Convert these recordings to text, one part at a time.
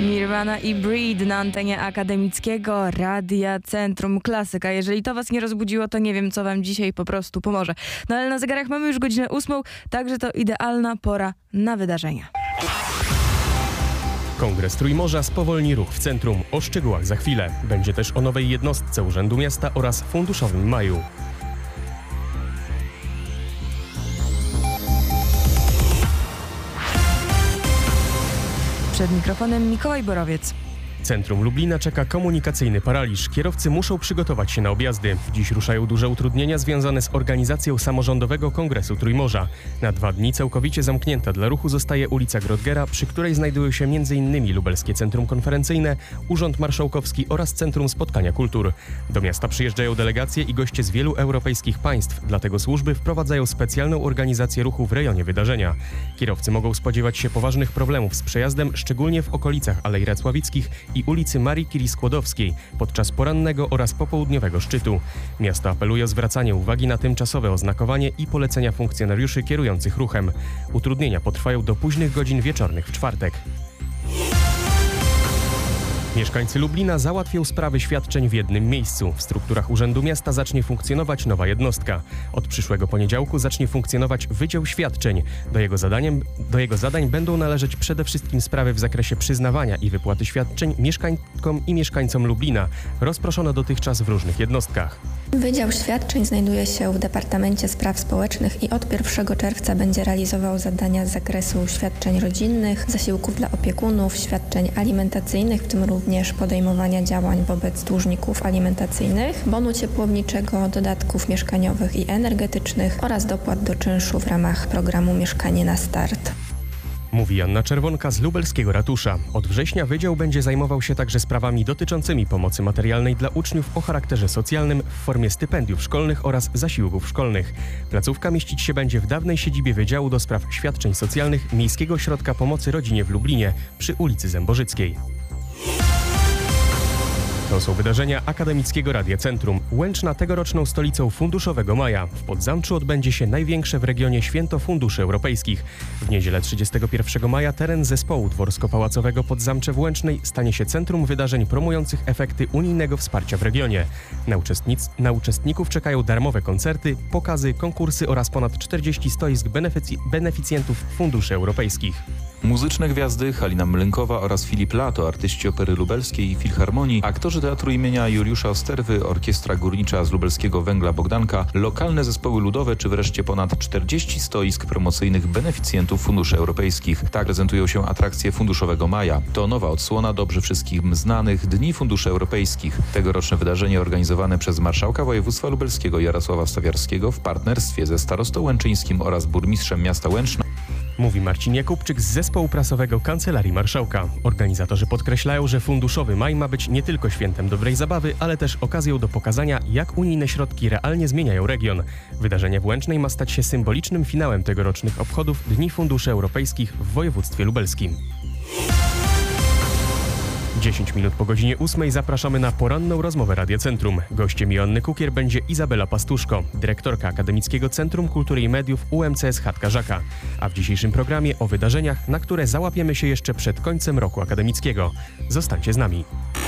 Nirvana i Breed na antenie akademickiego Radia Centrum Klasyka. Jeżeli to was nie rozbudziło, to nie wiem, co wam dzisiaj po prostu pomoże. No ale na zegarach mamy już godzinę 8, także to idealna pora na wydarzenia. Kongres Trójmorza spowolni ruch w centrum. O szczegółach za chwilę. Będzie też o nowej jednostce Urzędu Miasta oraz funduszowym maju. Przed mikrofonem Mikołaj Borowiec. Centrum Lublina czeka komunikacyjny paraliż. Kierowcy muszą przygotować się na objazdy. Dziś ruszają duże utrudnienia związane z organizacją samorządowego Kongresu Trójmorza. Na 2 dni całkowicie zamknięta dla ruchu zostaje ulica Grodgera, przy której znajdują się m.in. Lubelskie Centrum Konferencyjne, Urząd Marszałkowski oraz Centrum Spotkania Kultur. Do miasta przyjeżdżają delegacje i goście z wielu europejskich państw, dlatego służby wprowadzają specjalną organizację ruchu w rejonie wydarzenia. Kierowcy mogą spodziewać się poważnych problemów z przejazdem, szczególnie w okolicach Alei Racławickich i ulicy Marii Curie-Skłodowskiej podczas porannego oraz popołudniowego szczytu. Miasto apeluje o zwracanie uwagi na tymczasowe oznakowanie i polecenia funkcjonariuszy kierujących ruchem. Utrudnienia potrwają do późnych godzin wieczornych w czwartek. Mieszkańcy Lublina załatwią sprawy świadczeń w jednym miejscu. W strukturach Urzędu Miasta zacznie funkcjonować nowa jednostka. Od przyszłego poniedziałku zacznie funkcjonować Wydział Świadczeń. Do jego zadań będą należeć przede wszystkim sprawy w zakresie przyznawania i wypłaty świadczeń mieszkańkom i mieszkańcom Lublina. Rozproszono dotychczas w różnych jednostkach. Wydział Świadczeń znajduje się w Departamencie Spraw Społecznych i od 1 czerwca będzie realizował zadania z zakresu świadczeń rodzinnych, zasiłków dla opiekunów, świadczeń alimentacyjnych, w tym również podejmowania działań wobec dłużników alimentacyjnych, bonu ciepłowniczego, dodatków mieszkaniowych i energetycznych oraz dopłat do czynszu w ramach programu Mieszkanie na Start. Mówi Anna Czerwonka z lubelskiego ratusza. Od września wydział będzie zajmował się także sprawami dotyczącymi pomocy materialnej dla uczniów o charakterze socjalnym w formie stypendiów szkolnych oraz zasiłków szkolnych. Placówka mieścić się będzie w dawnej siedzibie Wydziału do Spraw Świadczeń Socjalnych Miejskiego Ośrodka Pomocy Rodzinie w Lublinie przy ulicy Zemborzyckiej. To są wydarzenia Akademickiego Radia Centrum. Łęczna tegoroczną stolicą funduszowego maja. W Podzamczu odbędzie się największe w regionie Święto Funduszy Europejskich. W niedzielę 31 maja teren zespołu dworsko-pałacowego Podzamcze w Łęcznej stanie się centrum wydarzeń promujących efekty unijnego wsparcia w regionie. Na uczestników czekają darmowe koncerty, pokazy, konkursy oraz ponad 40 stoisk beneficjentów funduszy europejskich. Muzyczne gwiazdy Halina Mlynkowa oraz Filip Lato, artyści Opery Lubelskiej i Filharmonii, aktorzy Teatru imienia Juliusza Osterwy, Orkiestra Górnicza z Lubelskiego Węgla Bogdanka, lokalne zespoły ludowe czy wreszcie ponad 40 stoisk promocyjnych beneficjentów funduszy europejskich. Tak prezentują się atrakcje funduszowego maja. To nowa odsłona dobrze wszystkim znanych Dni Funduszy Europejskich. Tegoroczne wydarzenie organizowane przez marszałka województwa lubelskiego Jarosława Stawiarskiego w partnerstwie ze starostą łęczyńskim oraz burmistrzem miasta Łęczna. Mówi Marcin Jakubczyk z zespołu prasowego Kancelarii Marszałka. Organizatorzy podkreślają, że funduszowy maj ma być nie tylko świętem dobrej zabawy, ale też okazją do pokazania, jak unijne środki realnie zmieniają region. Wydarzenie w Łęcznej ma stać się symbolicznym finałem tegorocznych obchodów Dni Funduszy Europejskich w województwie lubelskim. 10 minut po godzinie 8 zapraszamy na poranną rozmowę Radia Centrum. Gościem Joanny Kukier będzie Izabela Pastuszko, dyrektorka Akademickiego Centrum Kultury i Mediów UMCS Chatka-Żaka. A w dzisiejszym programie o wydarzeniach, na które załapiemy się jeszcze przed końcem roku akademickiego. Zostańcie z nami.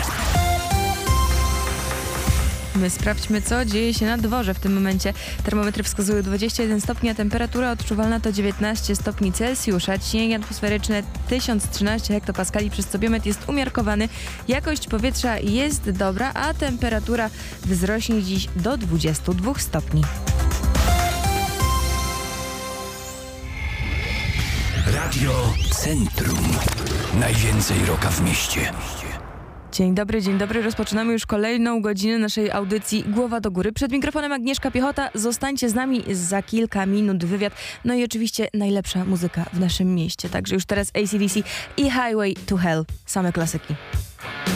My sprawdźmy, co dzieje się na dworze w tym momencie. Termometry wskazują 21 stopni, a temperatura odczuwalna to 19 stopni Celsjusza. Ciśnienie atmosferyczne 1013 hektopaskali, przez co biometr jest umiarkowany. Jakość powietrza jest dobra, a temperatura wzrośnie dziś do 22 stopni. Radio Centrum. Najwięcej rocka w mieście. Dzień dobry. Rozpoczynamy już kolejną godzinę naszej audycji Głowa do Góry. Przed mikrofonem Agnieszka Piechota. Zostańcie z nami, za kilka minut wywiad. No i oczywiście najlepsza muzyka w naszym mieście. Także już teraz AC/DC i Highway to Hell. Same klasyki.